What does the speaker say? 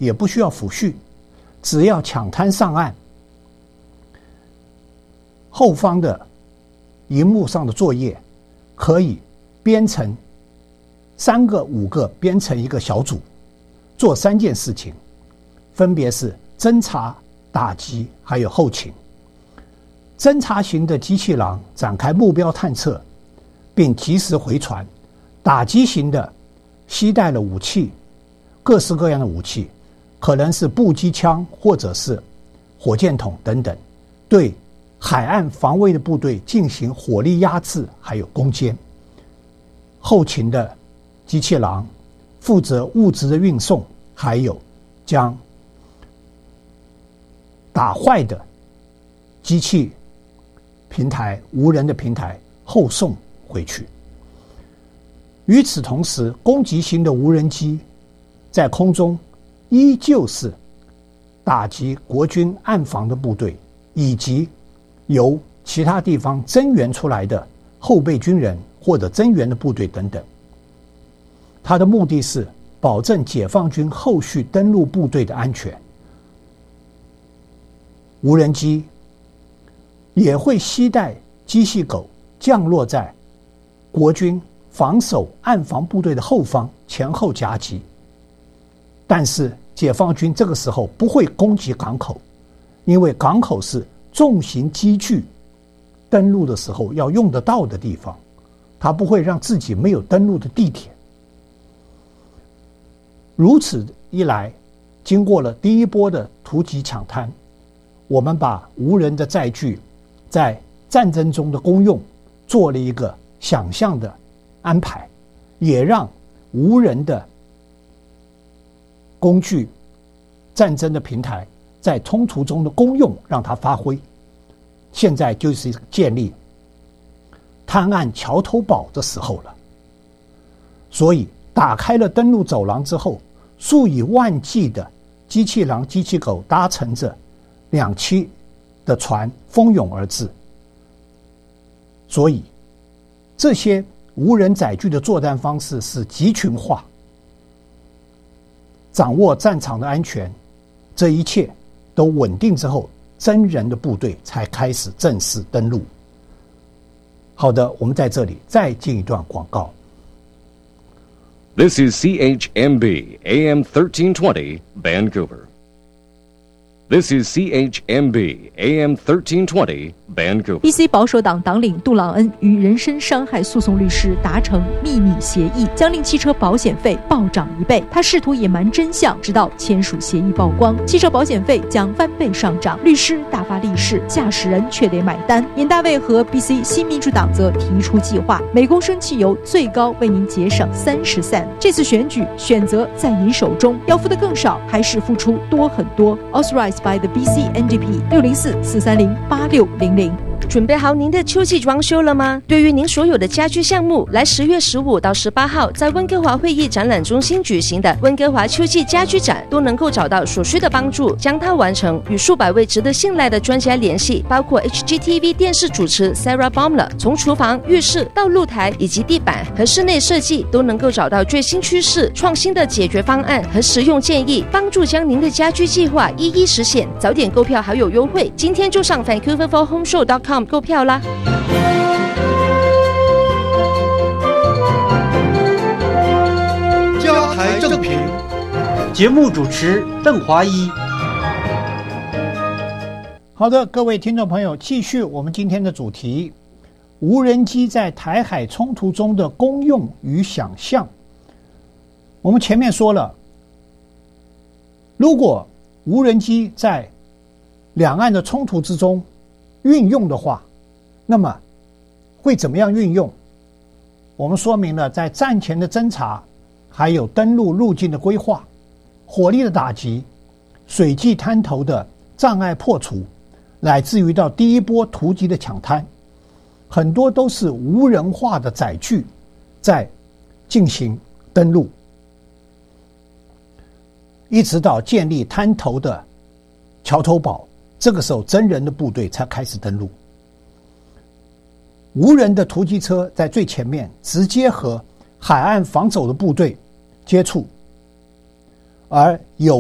也不需要抚恤，只要抢滩上岸，后方的荧幕上的作业可以编成3个5个，编成一个小组，做3件事情，分别是侦察、打击还有后勤。侦察型的机器狼展开目标探测并及时回传，打击型的携带了武器，各式各样的武器，可能是步机枪或者是火箭筒等等，对海岸防卫的部队进行火力压制还有攻坚。后勤的机器狼负责物资的运送，还有将打坏的机器平台、无人的平台后送回去。与此同时，攻击型的无人机在空中依旧是打击国军岸防的部队，以及由其他地方增援出来的后备军人或者增援的部队等等。它的目的是保证解放军后续登陆部队的安全。无人机也会携带机械狗降落在国军防守岸防部队的后方，前后夹击。但是解放军这个时候不会攻击港口，因为港口是重型机具登陆的时候要用得到的地方，他不会让自己没有登陆的地点。如此一来，经过了第一波的突击抢滩，我们把无人的载具在战争中的功用做了一个想象的安排，也让无人的工具、战争的平台在冲突中的功用让它发挥。现在就是建立滩岸桥头堡的时候了。所以打开了登陆走廊之后，数以万计的机器狼、机器狗搭乘着2栖的船蜂拥而至。所以这些无人载具的作战方式是集群化，掌握战场的安全，这一切都稳定之后，真人的部队才开始正式登陆。好的，我们在这里再进一段广告。 This is CHMB AM 1320 Vancouver. This is CHMB AM 1320 Vancouver. BC 保守党党领杜朗恩与人身伤害诉讼律师达成秘密协议，将令汽车保险费暴涨1倍。他试图隐瞒真相，直到签署协议曝光，汽车保险费将翻倍上涨。律师大发利市，驾驶人却得买单。尹大卫和 BC 新民主党则提出计划，每公升汽油最高为您节省30 cent。这次选举选择在您手中，要付的更少，还是付出多很多 ？Authorized by the BC NDP 604-430-8600。 准备好您的秋季装修了吗？对于您所有的家居项目，来10月15到18号在温哥华会议展览中心举行的温哥华秋季家居展，都能够找到所需的帮助，将它完成。与数百位值得信赖的专家联系，包括 HGTV 电视主持 Sarah Baumler， 从厨房、浴室到露台以及地板和室内设计，都能够找到最新趋势、创新的解决方案和实用建议，帮助将您的家居计划一一实现。早点购票还有优惠，今天就上 vancouverforhomeshow.com购票啦！ 家台正平，节目主持邓华一。 好的，各位听众朋友，继续我们今天的主题：无人机在台海冲突中的功用与想象。我们前面说了，如果无人机在两岸的冲突之中运用的话，那么会怎么样运用？我们说明了在战前的侦察，还有登陆路径的规划、火力的打击、水际滩头的障碍破除，乃至于到第一波突击的抢滩，很多都是无人化的载具在进行登陆，一直到建立滩头的桥头堡，这个时候真人的部队才开始登陆。无人的突击车在最前面直接和海岸防守的部队接触，而有